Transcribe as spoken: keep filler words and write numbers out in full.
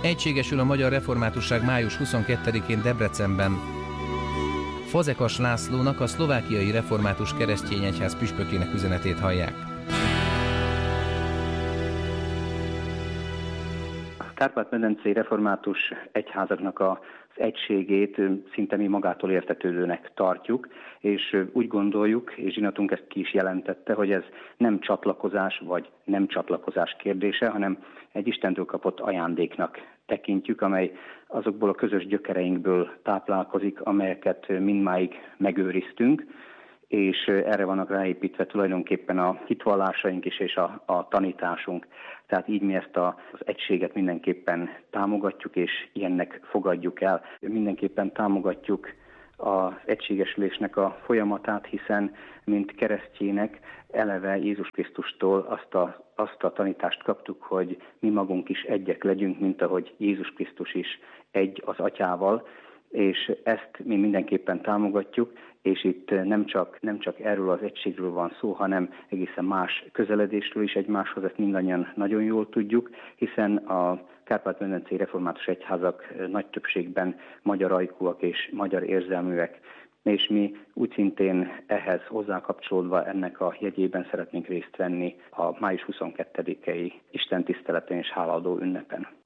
Egységesül a magyar reformátusság május huszonkettedikén Debrecenben. Fazekas Lászlónak, a szlovákiai református keresztény egyház püspökének üzenetét hallják. A Kárpát-medencei református egyházaknak az egységét szinte mi magától értetődőnek tartjuk, és úgy gondoljuk, és zsinatunk ezt ki is jelentette, hogy ez nem csatlakozás vagy nem csatlakozás kérdése, hanem egy Istentől kapott ajándéknak tekintjük, amely azokból a közös gyökereinkből táplálkozik, amelyeket mindmáig megőriztünk, és erre vannak ráépítve tulajdonképpen a hitvallásaink is és a, a tanításunk. Tehát így mi ezt a, az egységet mindenképpen támogatjuk, és ilyennek fogadjuk el. Mindenképpen támogatjuk az egységesülésnek a folyamatát, hiszen mint keresztjének eleve Jézus Krisztustól azt a, azt a tanítást kaptuk, hogy mi magunk is egyek legyünk, mint ahogy Jézus Krisztus is egy az Atyával, és ezt mi mindenképpen támogatjuk, és itt nem csak, nem csak erről az egységről van szó, hanem egészen más közeledésről is egymáshoz, ezt mindannyian nagyon jól tudjuk, hiszen a Kárpát-medencei református egyházak nagy többségben magyar ajkúak és magyar érzelműek, és mi úgy szintén ehhez hozzákapcsolódva ennek a jegyében szeretnénk részt venni a május huszonkettedikei istentiszteleten és hálaadó ünnepen.